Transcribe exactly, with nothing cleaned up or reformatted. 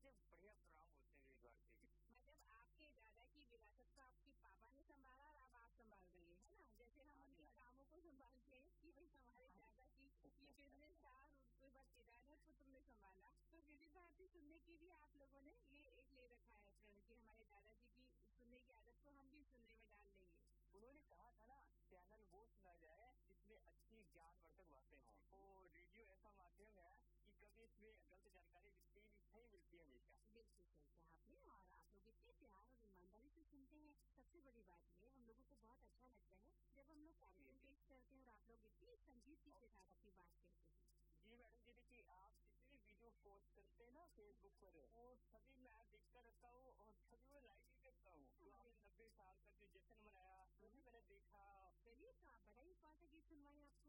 मुझे बढ़िया प्रोग्राम होते हैं भारती के। मतलब आपके दादा की विरासत को आपके पापा ने संभाला और अब आप संभाल रही है ना, जैसे हम उनके कामों को संभालते हैं कि भाई हमारे दादा की ये बिजनेस था और उसके बाद किराना को तुमने संभाला। तो विविध भारती सुनने की भी आप लोगों ने ये एक ले रखा है प्रण की हमारे दादाजी की सुनने की आदत को हम भी सुनने में डाल लेंगे। उन्होंने कहा था ना, चैनल वो सुना जाए जिसमें अच्छी ज्ञानवर्धक बातें हों। तो रेडियो ऐसा माध्यम है कि कभी इसमें गलत जानकारी मिलती नहीं मिलती हमेशा। बिल्कुल सही कहा आपने और आप लोग इतने प्यार और ईमानदारी से सुनते हैं। सबसे बड़ी बात ये हम लोगों को बहुत अच्छा लगता है जब हम लोग कार्यक्रम पेश करते हैं और आप लोग इतनी संजीदगी के साथ अपनी बात कहते हैं। जी मैडम जी, देखिए आप जितने भी वीडियो पोस्ट करते हैं ना फेसबुक पर, वो सभी मैं देखता रहता हूँ और सभी में लाइक भी करता हूँ। तो आपने नब्बे साल का जो जश्न मनाया वो भी मैंने देखा। चलिए तो आप बताइए कौन सा गीत सुनवाएं आपको।